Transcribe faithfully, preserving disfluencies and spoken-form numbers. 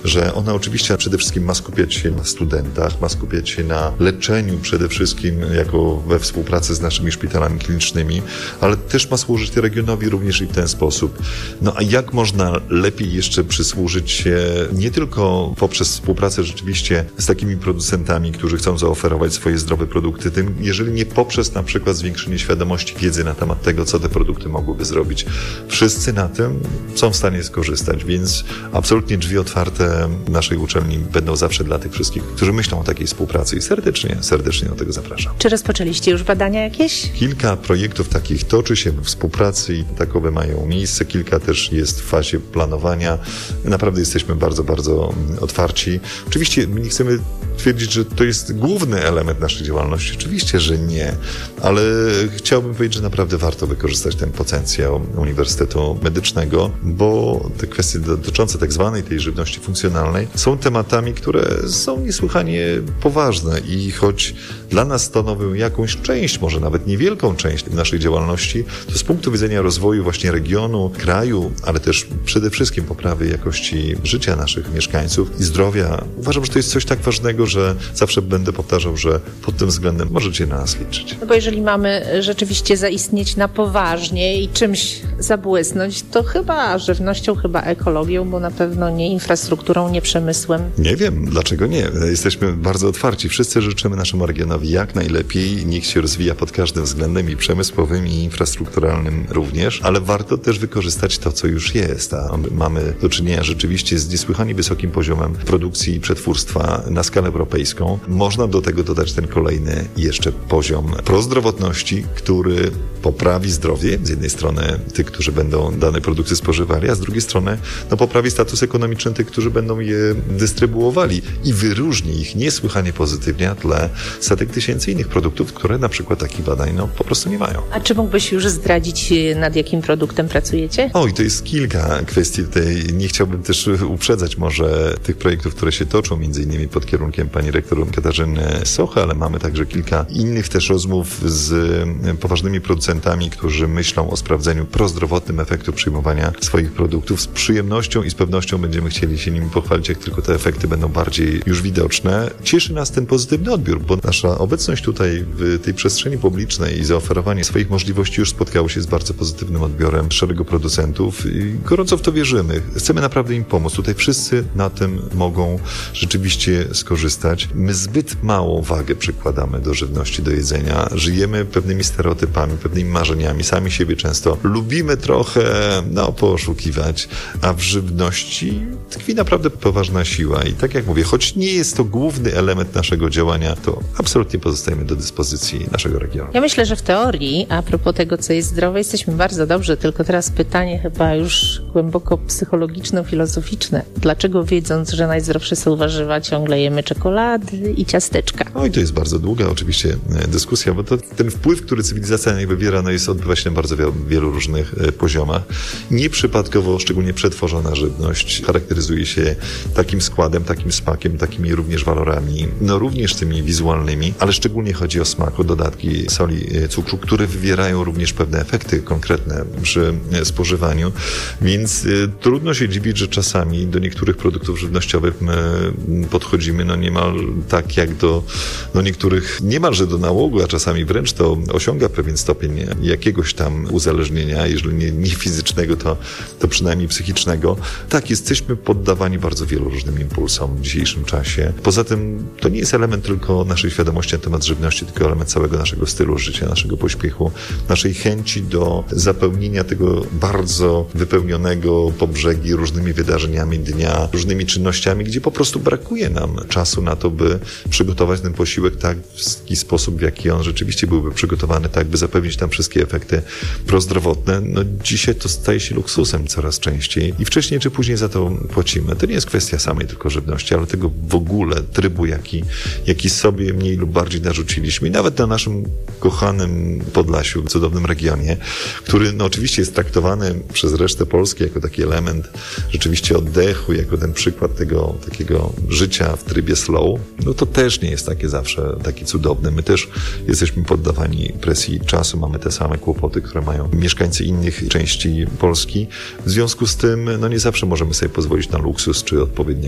że ona oczywiście przede wszystkim ma skupiać się na studentach, ma skupiać się na leczeniu przede wszystkim jako we współpracy z naszymi szpitalami klinicznymi, ale też ma służyć regionowi również i w ten sposób. No a jak można lepiej jeszcze przysłużyć się nie tylko poprzez współpracę rzeczywiście z takimi producentami, którzy chcą zaoferować swoje zdrowe produkty, tym, jeżeli nie poprzez na przykład zwiększenie świadomości, wiedzy na temat tego, co te produkty mogłyby zrobić. Wszyscy na tym są w stanie skorzystać, więc absolutnie drzwi otwarte naszej uczelni będą zawsze dla tych wszystkich, którzy myślą o takiej współpracy i serdecznie, serdecznie do tego zapraszam. Czy rozpoczęliście już badania jakieś? Kilka projektów takich toczy się we współpracy i takowe mają miejsce. Kilka też jest w fazie planowania. Naprawdę jesteśmy bardzo, bardzo otwarci. Oczywiście nie chcemy twierdzić, że to jest główny element naszej działalności. Oczywiście, że nie, ale chciałbym powiedzieć, że naprawdę warto wykorzystać ten potencjał Uniwersytetu Medycznego, bo te kwestie dotyczące tak zwanej tej żywności funkcjonalnej są tematami, które są niesłychanie poważne i choć dla nas stanowią jakąś część, może nawet niewielką część naszej działalności, to z punktu widzenia rozwoju właśnie regionu, kraju, ale też przede wszystkim poprawy jakości życia naszych mieszkańców i zdrowia, uważam, że to jest coś tak ważnego, że zawsze będę powtarzał, że pod tym względem możecie na nas liczyć. No bo jeżeli mamy rzeczywiście zaistnieć na poważnie i czymś zabłysnąć, to chyba żywnością, chyba ekologią, bo na pewno nie infrastrukturą, nie przemysłem. Nie wiem, dlaczego nie. Jesteśmy bardzo otwarci. Wszyscy życzymy naszemu regionowi jak najlepiej. Niech się rozwija pod każdym względem i przemysłowym, i infrastrukturalnym również, ale warto też wykorzystać to, co już jest. A mamy do czynienia rzeczywiście z niesłychanie wysokim poziomem produkcji i przetwórstwa na skalę europejską. Można do tego dodać ten kolejny jeszcze poziom prozdrowotności, który poprawi zdrowie, z jednej strony tych, którzy będą dane produkty spożywali, a z drugiej strony no, poprawi status ekonomiczny tych, którzy będą je dystrybuowali i wyróżni ich niesłychanie pozytywnie na tle setek tysięcy innych produktów, które na przykład takich badań no, po prostu nie mają. A czy mógłbyś już zdradzić, nad jakim produktem pracujecie? Oj, to jest kilka kwestii tutaj. Nie chciałbym też uprzedzać może tych projektów, które się toczą, między innymi pod kierunkiem pani rektor Katarzyny Sochy, ale mamy także kilka innych też rozmów z poważnymi producentami, którzy myślą o sprawdzeniu prozdrowotnym efektu przyjmowania swoich produktów. Z przyjemnością i z pewnością będziemy chcieli się nimi pochwalić, jak tylko te efekty będą bardziej już widoczne. Cieszy nas ten pozytywny odbiór, bo nasza obecność tutaj w tej przestrzeni publicznej i zaoferowanie swoich możliwości już spotkało się z bardzo pozytywnym odbiorem szeregu producentów i gorąco w to wierzymy. Chcemy naprawdę im pomóc. Tutaj wszyscy na tym mogą rzeczywiście skorzystać. My zbyt małą wagę przykładamy do żywności, do jedzenia. Żyjemy pewnymi stereotypami, pewnymi marzeniami. Sami siebie często lubimy trochę, no, poszukiwać, a w żywności tkwi naprawdę poważna siła. I tak jak mówię, choć nie jest to główny element naszego działania, to absolutnie pozostajemy do dyspozycji naszego regionu. Ja myślę, że w teorii, a propos tego, co jest zdrowe, jesteśmy bardzo dobrze, tylko teraz pytanie chyba już głęboko psychologiczno-filozoficzne. Dlaczego wiedząc, że najzdrowsze są warzywa, ciągle jemy czekolady i ciasteczka? No i to jest bardzo długa oczywiście dyskusja, bo to ten wpływ, który cywilizacja na nie wywiera, no jest odbywa się na bardzo wielu, wielu różnych poziomach. Nieprzypadkowo, szczególnie przetworzona żywność charakteryzuje się takim składem, takim smakiem, takimi również walorami, no również tymi wizualnymi, ale szczególnie chodzi o smak, o dodatki soli, cukru, które wywierają również pewne efekty konkretne przy spożywaniu, więc y, trudno się dziwić, że czasami do niektórych produktów żywnościowych my podchodzimy no niemal tak jak do no niektórych niemalże do nałogu, a czasami wręcz to osiąga pewien stopień jakiegoś tam uzależnienia, jeżeli nie, nie fizycznego, to, to przynajmniej psychicznego. Tak, jesteśmy poddawani bardzo wielu różnym impulsom w dzisiejszym czasie. Poza tym to nie jest element tylko naszej świadomości na temat żywności, tylko element całego naszego stylu życia, naszego pośpiechu, naszej chęci do zapełnienia tego bardzo wypełnionego po brzegi różnymi wydarzeniami dnia, różnymi czynnościami, gdzie po prostu brakuje nam czasu na to, by przygotować ten posiłek tak w taki sposób, w jaki on rzeczywiście byłby przygotowany, tak by zapewnić tam wszystkie efekty prozdrowotne. No dzisiaj to staje się luksusem coraz częściej i wcześniej czy później za to płacimy. To nie jest kwestia samej tylko żywności, ale tego w ogóle trybu, jaki, jaki sobie mniej lub bardziej narzuciliśmy. I nawet na naszym kochanym Podlasiu, cudownym regionie, który no oczywiście jest traktowany przez resztę Polski jako taki element rzeczywiście oddechu, jako ten przykład tego takiego życia w trybie slow, no to też nie jest takie zawsze takie cudowne. My też jesteśmy poddawani presji czasu, mamy te same kłopoty, które mają mieszkańcy innych części Polski. W związku z tym no nie zawsze możemy sobie pozwolić na luksus czy odpowiednie